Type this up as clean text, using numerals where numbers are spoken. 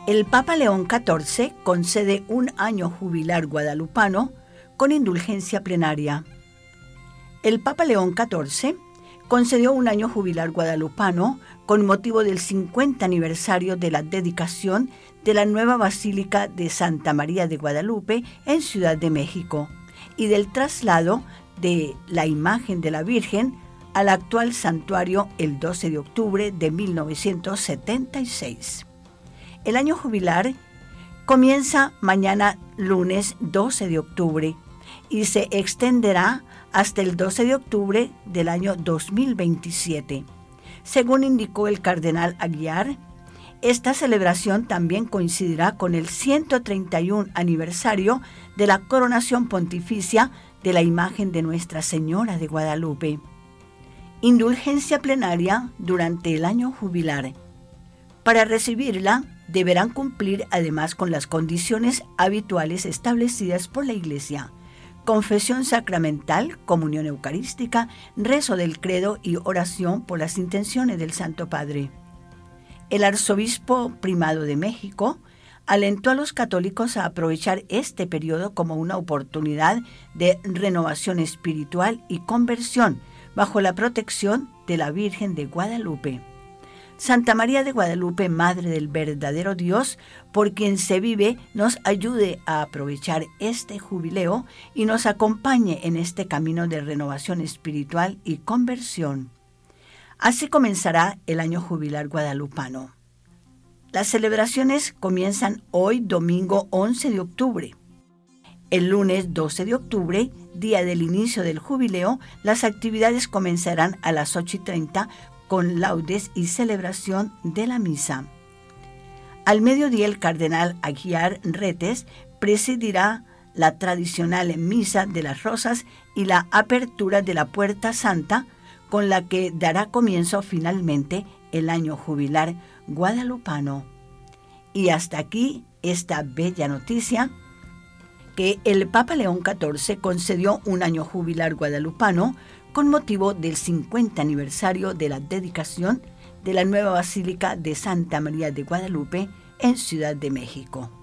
El Papa León XIV concede un año jubilar guadalupano con indulgencia plenaria. El Papa León XIV concedió un año jubilar guadalupano con motivo del 50 aniversario de la dedicación de la nueva Basílica de Santa María de Guadalupe en Ciudad de México y del traslado de la imagen de la Virgen al actual santuario el 12 de octubre de 1976. El año jubilar comienza mañana lunes 12 de octubre y se extenderá hasta el 12 de octubre del año 2027. Según indicó el cardenal Aguiar, esta celebración también coincidirá con el 131 aniversario de la coronación pontificia de la imagen de Nuestra Señora de Guadalupe. Indulgencia plenaria durante el año jubilar. Para recibirla, deberán cumplir además con las condiciones habituales establecidas por la Iglesia: confesión sacramental, comunión eucarística, rezo del credo y oración por las intenciones del Santo Padre. El arzobispo primado de México alentó a los católicos a aprovechar este periodo como una oportunidad de renovación espiritual y conversión bajo la protección de la Virgen de Guadalupe. Santa María de Guadalupe, Madre del verdadero Dios, por quien se vive, nos ayude a aprovechar este jubileo y nos acompañe en este camino de renovación espiritual y conversión. Así comenzará el año jubilar guadalupano. Las celebraciones comienzan hoy, domingo 11 de octubre. El lunes 12 de octubre, día del inicio del jubileo, las actividades comenzarán a las 8:30 con laudes y celebración de la misa. Al mediodía, el cardenal Aguiar Retes presidirá la tradicional Misa de las Rosas y la apertura de la Puerta Santa, con la que dará comienzo finalmente el año jubilar guadalupano. Y hasta aquí esta bella noticia, que el Papa León XIV concedió un año jubilar guadalupano con motivo del 50 aniversario de la dedicación de la nueva Basílica de Santa María de Guadalupe en Ciudad de México.